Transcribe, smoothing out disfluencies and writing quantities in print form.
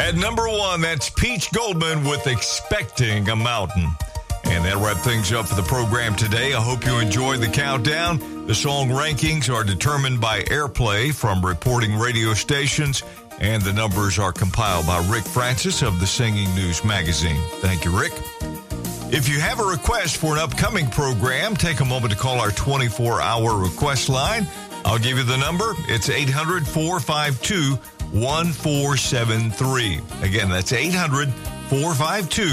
At number 1, that's Peach Goldman with Expecting a Mountain. And that'll wrap things up for the program today. I hope you enjoyed the countdown. The song rankings are determined by airplay from reporting radio stations, and the numbers are compiled by Rick Francis of the Singing News Magazine. Thank you, Rick. If you have a request for an upcoming program, take a moment to call our 24-hour request line. I'll give you the number. It's 800-452-1473. Again, that's 800-452